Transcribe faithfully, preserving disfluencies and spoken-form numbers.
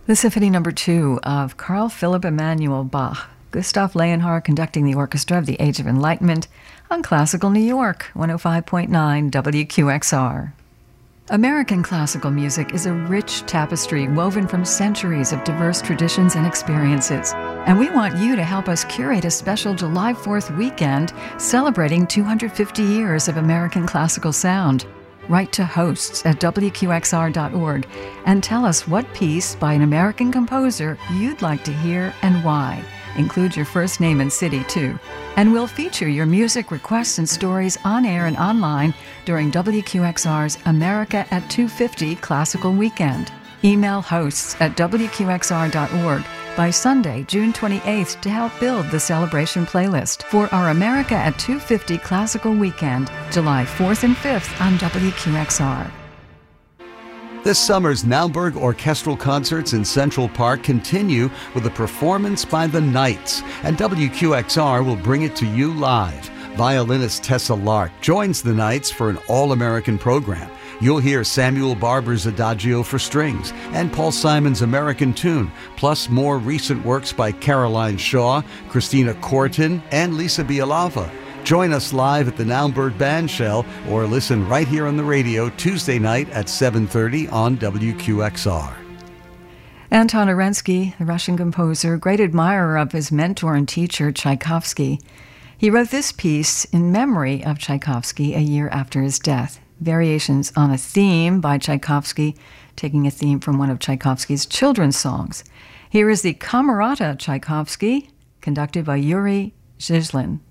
The Symphony Number Two of Carl Philipp Emanuel Bach. Gustav Leonhardt conducting the orchestra of the Age of Enlightenment on Classical New York, one oh five point nine W Q X R. American classical music is a rich tapestry woven from centuries of diverse traditions and experiences. And we want you to help us curate a special July fourth weekend celebrating two hundred fifty years of American classical sound. Write to hosts at W Q X R dot org and tell us what piece by an American composer you'd like to hear and why. Include your first name and city, too. And we'll feature your music requests and stories on air and online during W Q X R's America at two fifty Classical Weekend. Email hosts at W Q X R dot org by Sunday, June twenty-eighth, to help build the celebration playlist for our America at two fifty Classical Weekend, July fourth and fifth on W Q X R. This summer's Naumburg Orchestral Concerts in Central Park continue with a performance by the Knights, and W Q X R will bring it to you live. Violinist Tessa Lark joins the Knights for an all-American program. You'll hear Samuel Barber's Adagio for strings and Paul Simon's American Tune, plus more recent works by Caroline Shaw, Christina Corton, and Lisa Bialava. Join us live at the Naumburg Bandshell or listen right here on the radio Tuesday night at seven thirty on W Q X R. Anton Arensky, the Russian composer, great admirer of his mentor and teacher Tchaikovsky. He wrote this piece in memory of Tchaikovsky a year after his death. Variations on a theme by Tchaikovsky, taking a theme from one of Tchaikovsky's children's songs. Here is the Camerata Tchaikovsky, conducted by Yuri Zhislin.